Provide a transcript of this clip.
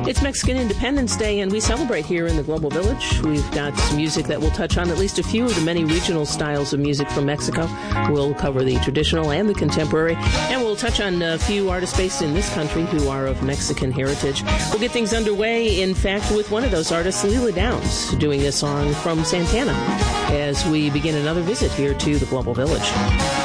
It's Mexican Independence Day, and we celebrate here in the Global Village. We've got some music that will touch on at least a few of the many regional styles of music from Mexico. We'll cover the traditional and the contemporary, and we'll touch on a few artists based in this country who are of Mexican heritage. We'll get things underway, in fact, with one of those artists, Leela Downs, doing a song from Santana as we begin another visit here to the Global Village.